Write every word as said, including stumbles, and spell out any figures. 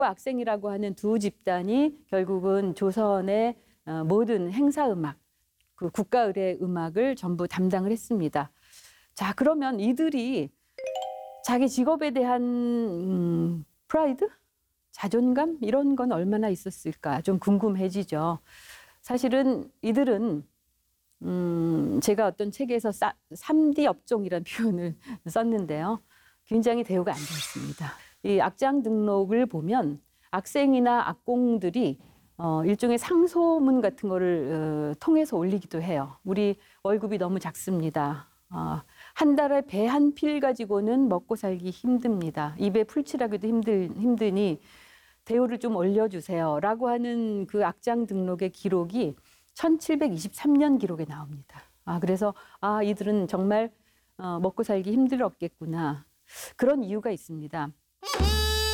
악생이라고 하는 두 집단이 결국은 조선의 모든 행사 음악, 그 국가 의례 음악을 전부 담당을 했습니다. 자, 그러면 이들이 자기 직업에 대한 음, 프라이드? 자존감? 이런 건 얼마나 있었을까 좀 궁금해지죠. 사실은 이들은 음, 제가 어떤 책에서 사, 삼 디 업종이라는 표현을 썼는데요. 굉장히 대우가 안 좋았습니다. 이 악장 등록을 보면 악생이나 악공들이 어, 일종의 상소문 같은 거를 어, 통해서 올리기도 해요. 우리 월급이 너무 작습니다. 어, 한 달에 배 한 필 가지고는 먹고 살기 힘듭니다. 입에 풀칠하기도 힘들, 힘드니 대우를 좀 올려주세요. 라고 하는 그 악장 등록의 기록이 천칠백이십삼 년 기록에 나옵니다. 아, 그래서 아, 이들은 정말 어, 먹고 살기 힘들었겠구나. 그런 이유가 있습니다.